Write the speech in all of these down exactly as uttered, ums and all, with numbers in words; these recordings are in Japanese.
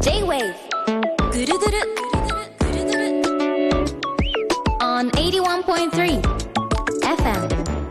J-Wave ぐるぐるぐるぐるぐる on エイティワンポイントスリー エフエム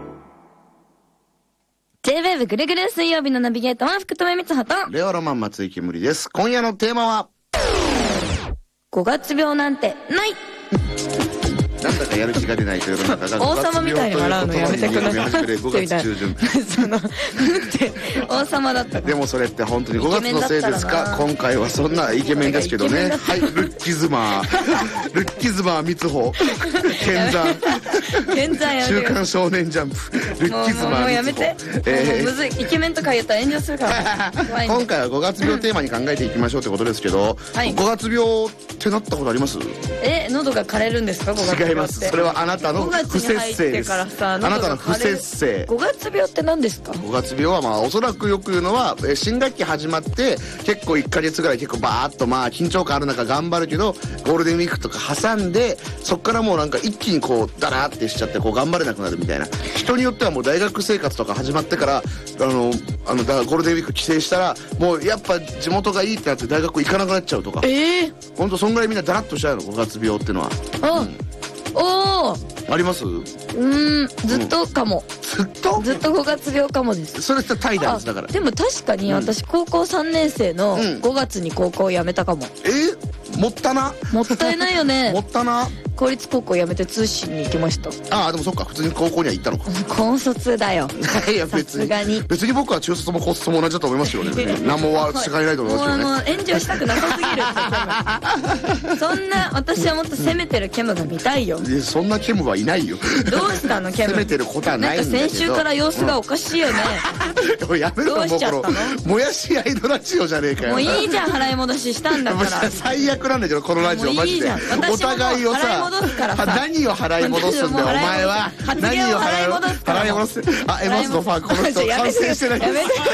J-Wave ぐるぐる水曜日のナビゲーターは福留光葉とレオロマン松井けむりです。今夜のテーマはごがつ病なんてないなんだかやる気が出ないという世の中が王様みたいに笑うのやめてください。 ごがつ中旬そのって王様だった。 でもそれって本当にごがつのせいですか。今回はそんなイケメンですけどね。はい、ルッキズマールッキズマー三穂剣山剣山やめて週刊少年ジャンプルッキズマー三穂もうやめて、えー、もうむずい。イケメンとか言ったら炎上するから今回はごがつ病テーマに考えていきましょうってことですけど、はい、ごがつ病ってなったことあります？ え、喉が枯れるんですか？ごがつ病って。違います。 それはあなたの不節制です。あなたの不節制。 ごがつ病って何ですか？ ごがつ病はまあおそらくよく言うのは新学期始まって結構いっかげつぐらい結構バーッとまあ緊張感ある中頑張るけどゴールデンウィークとか挟んでそっからもうなんか一気にこうダラーってしちゃってこう頑張れなくなるみたいな。人によってはもう大学生活とか始まってからあのあのだゴールデンウィーク帰省したらもうやっぱ地元がいいってなって大学行かなくなっちゃうとか。ええー、ほんとそんぐらいみんなダラッとしちゃうのごがつ病ってのは。 あ、うん、おーあります？ うーん、ずっとかも、 うん、ずっとずっとごがつ病かもです。 それって怠惰ですだから。 でも確かに私高校さんねん生のごがつに高校を辞めたかも。うん、 えもったな。 もったいないよね。 もったな。 公立高校辞めて通信に行きました。 ああ、でもそっか、普通に高校には行ったのか。 高卒だよ。 いや別にさすがに別に僕は中卒も高卒も同じだと思いますよね。何もは違いないと思いますよね。 もうあの炎上したくなさすぎるってそんな私はもっと攻めてるケムが見たいよ。 そんなケムはいないよ。 どうしたのケム。 攻めてることはないんだけど。 なんか先週から様子がおかしいよね。 うん、やめろもうこのもやしアイドラジオじゃねえかよ。 もういいじゃん、払い戻ししたんだから。 最悪なんだけどこのラジオマジで。お互いをさ何を払い戻すんだよお前は。何を払い戻す？払い戻す。あ、エマスのファンこの人完成してない。